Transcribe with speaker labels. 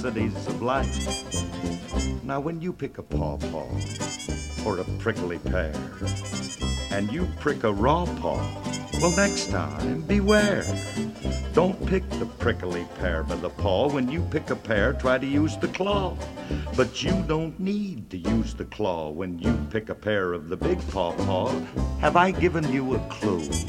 Speaker 1: necessities of life. Now when you pick a pawpaw or a prickly pear, and you prick a raw paw, well, next time, beware. Don't pick the prickly pear by the paw. When you pick a pear, try to use the claw. But you don't need to use the claw when you pick a pear of the big pawpaw. Have I given you a clue?